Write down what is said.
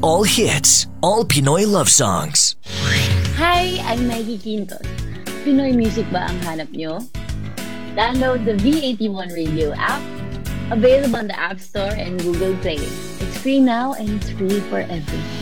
All hits, all Pinoy love songs. Hi, I'm Maggie Quintos. Pinoy music ba ang hanap nyo? Download the V81 Radio app, available on the App Store and Google Play. It's free now and it's free forever.